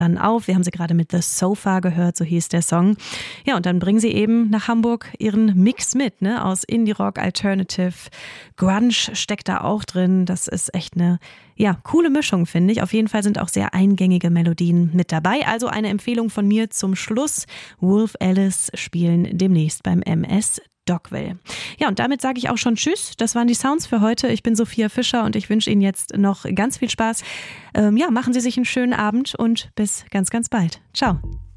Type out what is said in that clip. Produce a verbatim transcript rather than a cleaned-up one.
dann auf. Wir haben sie gerade mit The Sofa gehört, so hieß der Song. Ja, und dann bringen sie eben nach Hamburg ihren Mix mit, ne? Aus Indie-Rock, Alternative, Grunge steckt da auch drin. Das ist echt eine, ja, coole Mischung, finde ich. Auf jeden Fall sind auch sehr eingängige Melodien mit dabei. Also eine Empfehlung von mir zum Schluss. Wolf Alice spielen demnächst beim M S Dockville. Ja, und damit sage ich auch schon Tschüss. Das waren die Sounds für heute. Ich bin Sophia Fischer und ich wünsche Ihnen jetzt noch ganz viel Spaß. Ähm, ja, machen Sie sich einen schönen Abend und bis ganz, ganz bald. Ciao.